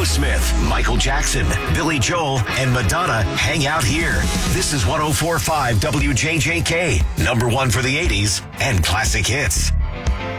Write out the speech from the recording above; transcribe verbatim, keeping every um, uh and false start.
Aerosmith, Michael Jackson, Billy Joel, and Madonna hang out here. This is one oh four point five W J J K, number one for the eighties and classic hits.